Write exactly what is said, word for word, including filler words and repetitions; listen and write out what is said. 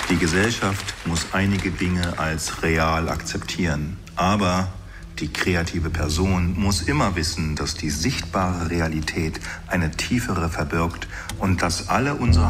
Die Gesellschaft muss einige Dinge als real akzeptieren, aber die kreative Person muss immer wissen, dass die sichtbare Realität eine tiefere verbirgt und dass alle unsere